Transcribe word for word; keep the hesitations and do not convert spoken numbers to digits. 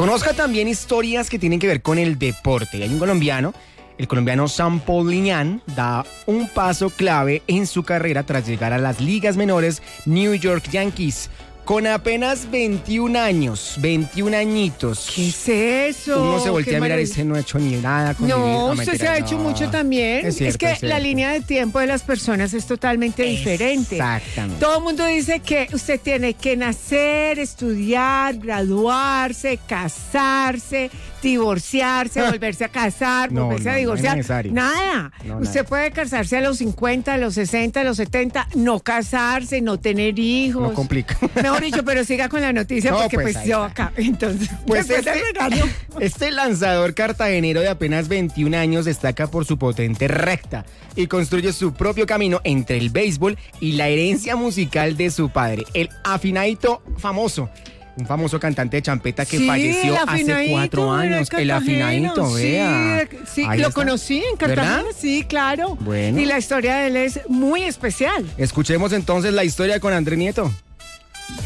Conozca también historias que tienen que ver con el deporte. Hay un colombiano, el colombiano Sam Paulinhan, da un paso clave en su carrera tras llegar a las ligas menores New York Yankees. Con apenas veintiún años, veintiún añitos. ¿Qué es eso? Uno se voltea Qué a mirar y maravilla. dice, no he hecho ni nada con mi vida. No, No, usted mentira, se ha no. hecho mucho también. Es cierto, es que es cierto. la línea de tiempo de las personas es totalmente diferente. Exactamente. Todo el mundo dice que usted tiene que nacer, estudiar, graduarse, casarse, divorciarse, volverse a casar, No, volverse no, a no es divorciar. necesario. Nada. No, usted nada. puede casarse a los cincuenta, a los sesenta, a los setenta, no casarse, no tener hijos. No complica. Mejor dicho, pero siga con la noticia No, porque pues, pues, ahí yo está. acá. Entonces, Pues después este, del regaño. este lanzador cartagenero de apenas veintiún años destaca por su potente recta y construye su propio camino entre el béisbol y la herencia musical de su padre, el afinadito famoso. Un famoso cantante de champeta que Sí, falleció el hace Afinadito cuatro era años. El cartageno, afinadito, sí, vea. Sí, Ahí lo está. conocí en Cartagena, ¿Verdad? sí, claro. Bueno. Y la historia de él es muy especial. Escuchemos entonces la historia con Andrés Nieto.